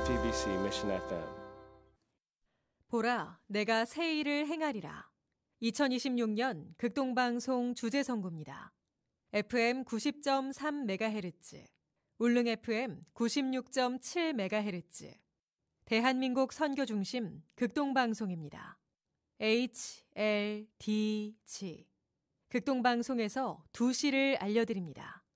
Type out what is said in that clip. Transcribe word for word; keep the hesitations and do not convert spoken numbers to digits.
제이티비씨 Mission 에프엠. 보라, 내가 새 일을 행하리라. 이천이십육 년 극동방송 주제선구입니다. 에프엠 구십 점 삼 메가헤르츠, 울릉 에프엠 구십육 점 칠 메가헤르츠, 대한민국 선교 중심 극동방송입니다. 에이치 엘 디 지, 극동방송에서 두 시를 알려드립니다.